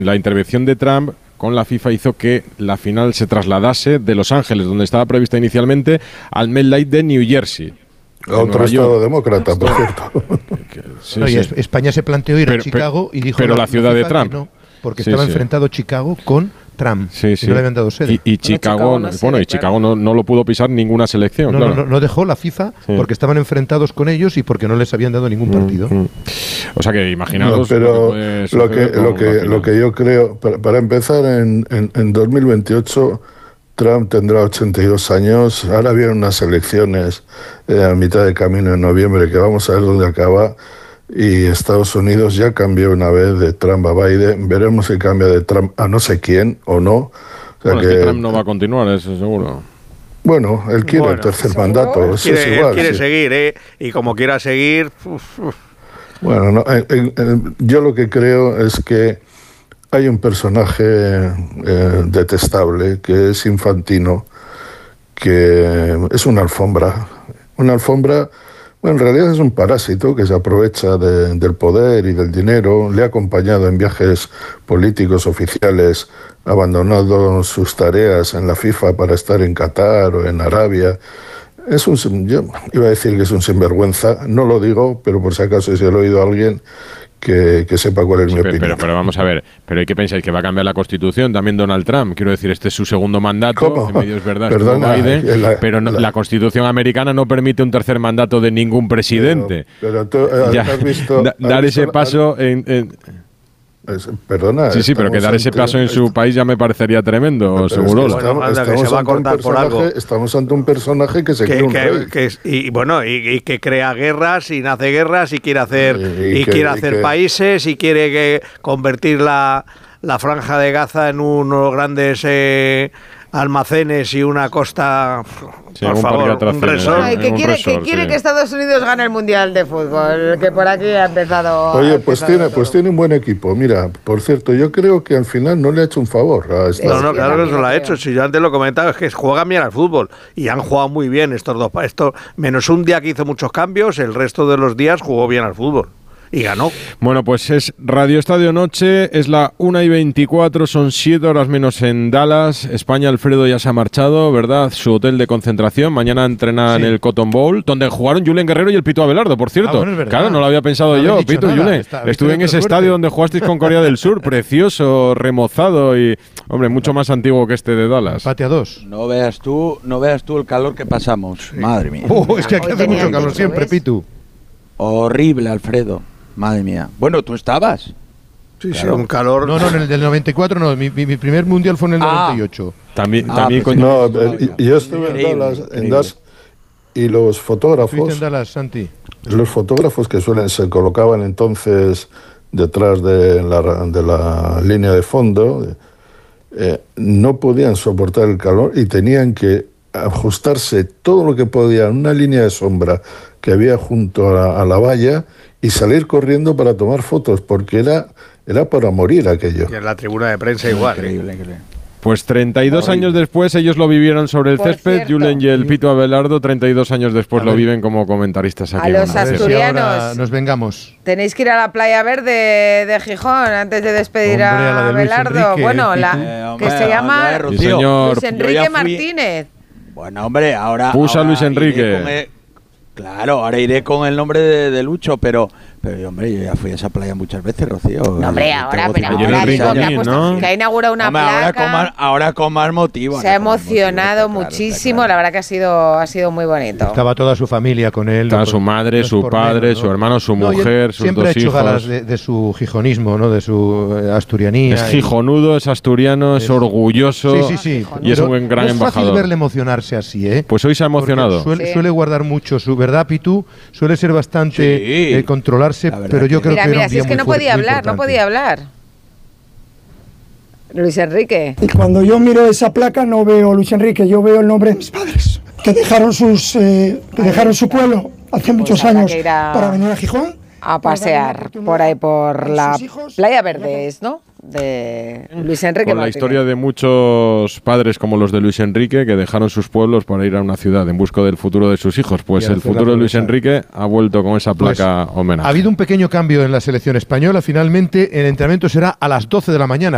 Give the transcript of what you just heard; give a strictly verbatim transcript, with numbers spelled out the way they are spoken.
La intervención de Trump con la FIFA hizo que la final se trasladase de Los Ángeles, donde estaba prevista inicialmente, al MetLife de New Jersey. Otro estado demócrata, por cierto. Sí, no, y sí. España se planteó ir pero, a Chicago pero, y dijo... Pero la, la ciudad de Trump. No, porque sí, estaba sí. enfrentado Chicago con Trump. Sí, sí. Y no le habían dado sede. Y, y Chicago, bueno, Chicago, no, bueno, sede, y Chicago claro. no, no lo pudo pisar ninguna selección. No, claro. no, no, no dejó la FIFA sí. porque estaban enfrentados con ellos y porque no les habían dado ningún partido. Mm, mm. O sea que imaginaos... No, pero lo que, lo, que, lo que yo creo, para, para empezar, en, en, en dos mil veintiocho... Trump tendrá ochenta y dos años, ahora vienen unas elecciones eh, a mitad de camino en noviembre que vamos a ver dónde acaba y Estados Unidos ya cambió una vez de Trump a Biden, veremos si cambia de Trump a no sé quién o no. O sea bueno, que, es que Trump no va a continuar, eso seguro. Bueno, él quiere bueno, el tercer ¿seguro? mandato, eso quiere, es igual. Él quiere sí. seguir, ¿eh? Y como quiera seguir... Uf, uf. Bueno, no, eh, eh, yo lo que creo es que hay un personaje eh, detestable que es Infantino, que es una alfombra. Una alfombra, bueno, en realidad es un parásito que se aprovecha de, del poder y del dinero. Le ha acompañado en viajes políticos oficiales, abandonado sus tareas en la FIFA para estar en Qatar o en Arabia. Es un, yo iba a decir que es un sinvergüenza, no lo digo, pero por si acaso si lo he oído a alguien... Que, que sepa cuál es sí, mi pero, opinión. Pero, pero vamos a ver, ¿pero qué pensáis? ¿Que va a cambiar la Constitución también Donald Trump? Quiero decir, este es su segundo mandato, ¿Cómo? en medio es verdad, Perdona, Biden, la, pero no, la, la Constitución americana no permite un tercer mandato de ningún presidente. Pero, pero tú eh, ya, has visto... Da, has dar visto, ese paso has, en... en es, perdona. Sí, sí, pero que dar ese paso en su país ya me parecería tremendo, seguro. Es que estamos, bueno, estamos, que se va a cortar por algo. Estamos ante un personaje que se que, cree un que, rey. Que, y bueno, y, y que crea guerras y nace guerras y quiere hacer y, y, y que, quiere hacer y que, países y quiere que convertir la, la franja de Gaza en unos grandes eh, almacenes y una costa, sí, por un favor, un resort. Bueno, y que quiere, resort, que, quiere sí. que Estados Unidos gane el Mundial de Fútbol, que por aquí ha empezado... Oye, ha pues empezado tiene, todo. pues tiene un buen equipo. Mira, por cierto, yo creo que al final no le ha hecho un favor a esta... No, no, claro que se lo ha hecho. Si yo antes lo comentaba, es que juegan bien al fútbol y han jugado muy bien estos dos. Esto, menos un día que hizo muchos cambios, el resto de los días jugó bien al fútbol. Y ganó. Bueno, pues es Radio Estadio Noche, es la una y veinticuatro, son siete horas menos en Dallas. España, Alfredo ya se ha marchado, ¿verdad? Su hotel de concentración. Mañana entrena sí. en el Cotton Bowl, donde jugaron Julen Guerrero y el Pito Abelardo, por cierto. Ah, bueno, claro, no lo había pensado no yo, Pito, nada. Julen. Está, Estuve en ese suerte. estadio donde jugasteis con Corea del Sur, precioso, remozado y, hombre, mucho más antiguo que este de Dallas. Pate a dos. No veas tú, no veas tú el calor que pasamos. Sí. Madre mía. Oh, es que aquí hace mucho calor siempre, Pitu. Horrible, Alfredo. Madre mía. Bueno, ¿tú estabas? Sí, claro. Sí, un calor... No, no, en el del noventa y cuatro no. Mi, mi, mi primer mundial fue en el ah. noventa y ocho. También, ah, también pues con... No, y, yo estuve en Dallas, en Dallas y los fotógrafos... en Dallas, Santi? Los fotógrafos que suelen se colocaban entonces detrás de la, de la línea de fondo eh, no podían soportar el calor y tenían que ajustarse todo lo que podían, una línea de sombra que había junto a la, a la valla y salir corriendo para tomar fotos, porque era, era para morir aquello. Y en la tribuna de prensa igual. Increíble, increíble. Pues treinta y dos Horrible. años después ellos lo vivieron sobre el Por césped, cierto. Julen y el Pito Abelardo, treinta y dos años después lo viven como comentaristas aquí. A los Bueno, asturianos. Ahora nos vengamos. Tenéis que ir a la playa verde de Gijón antes de despedir Hombre, a la a de Luis Abelardo. Enrique, Bueno, ¿eh, la, Eh, hombre, que se llama hombre, Sí, Rocío. señor. Luis Enrique Yo ya fui- Martínez. Bueno, hombre, ahora... Pusa ahora Luis Enrique. iré con el- Claro, ahora iré con el nombre de, de Lucho, pero, pero hombre, yo ya fui a esa playa muchas veces, Rocío. No, hombre, Tengo ahora, pero cincuenta Ayer ahora el digo que ha, Rinconín, puesto- ¿no? que ha inaugurado una Hombre, ahora, con más, placa. ahora con más motivo. Se ha ahora con más motivo, emocionado está claro, está muchísimo. claro. La verdad que ha sido, ha sido muy bonito. Estaba toda su familia con él. Estaba no su por- madre, no es su por padre, menos, su ¿no? hermano, su No, y él mujer, sus siempre dos ha hecho hijos. galas de, de su gijonismo, ¿no? De su eh, asturianía. Es y- gijonudo, es asturiano, es, Es- orgulloso Sí, sí, sí. y es Pero un gran no es fácil embajador. verle emocionarse así, ¿eh? Pues hoy se ha Porque emocionado. Suele, Sí. suele guardar mucho su verdad, Pitu. Suele ser bastante Sí. eh, controlarse, La verdad pero yo que- creo Mira, que era mira, un si día es que muy no fuerte, podía muy hablar, no importante. podía hablar. Luis Enrique. Y cuando yo miro esa placa no veo Luis Enrique, yo veo el nombre de mis padres, que dejaron sus eh, que dejaron su pueblo hace muchos habrá años que ir a- para venir a Gijón. A para darle una pasear oportunidad por ahí por a la sus hijos. Playa Verdes, ¿no? De Luis Enrique Con la Martínez. historia de muchos padres como los de Luis Enrique que dejaron sus pueblos para ir a una ciudad en busca del futuro de sus hijos. Pues Y el hacerla futuro de Luis progresar. Enrique ha vuelto con esa Pues, placa homenaje. Ha habido un pequeño cambio en la selección española. Finalmente, el entrenamiento será a las doce de la mañana.